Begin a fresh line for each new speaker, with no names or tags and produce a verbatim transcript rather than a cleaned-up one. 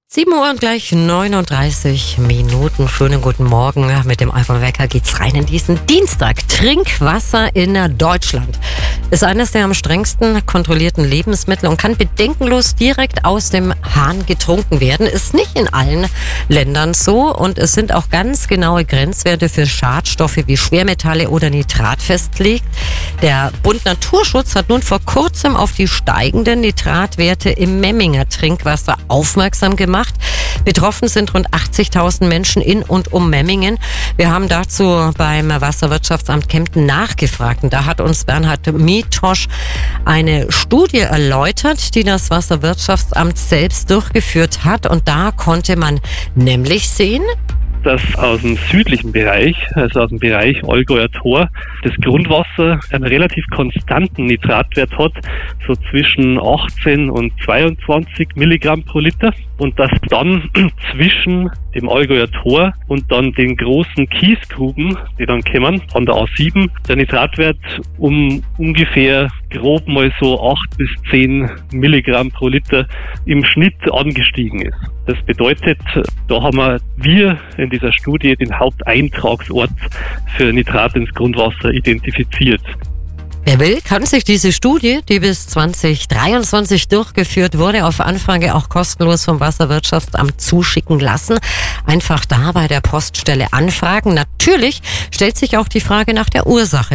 sieben Uhr und gleich neununddreißig Minuten. Schönen guten Morgen. Mit dem Alpha Wecker geht's rein in diesen Dienstag. Trinkwasser in Deutschland ist eines der am strengsten kontrollierten Lebensmittel und kann bedenkenlos direkt aus dem Hahn getrunken werden. Ist nicht in allen Ländern so und es sind auch ganz genaue Grenzwerte für Schadstoffe wie Schwermetalle oder Nitrat festgelegt. Der Bund Naturschutz hat nun vor kurzem auf die steigenden Nitratwerte im Memminger Trinkwasser aufmerksam gemacht. Betroffen sind rund achtzigtausend Menschen in und um Memmingen. Wir haben dazu beim Wasserwirtschaftsamt Kempten nachgefragt. Und da hat uns Bernhard Mitosch eine Studie erläutert, die das Wasserwirtschaftsamt selbst durchgeführt hat. Und da konnte man nämlich sehen,
dass aus dem südlichen Bereich, also aus dem Bereich Allgäuer Tor, das Grundwasser einen relativ konstanten Nitratwert hat, so zwischen achtzehn und zweiundzwanzig Milligramm pro Liter. Und dass dann zwischen dem Allgäuer Tor und dann den großen Kiesgruben, die dann kommen, an der A sieben, der Nitratwert um ungefähr grob mal so acht bis zehn Milligramm pro Liter im Schnitt angestiegen ist. Das bedeutet, da haben wir, wir in dieser Studie den Haupteintragsort für Nitrat ins Grundwasser identifiziert.
Wer will, kann sich diese Studie, die bis zwanzig dreiundzwanzig durchgeführt wurde, auf Anfrage auch kostenlos vom Wasserwirtschaftsamt zuschicken lassen. Einfach da bei der Poststelle anfragen. Natürlich stellt sich auch die Frage nach der Ursache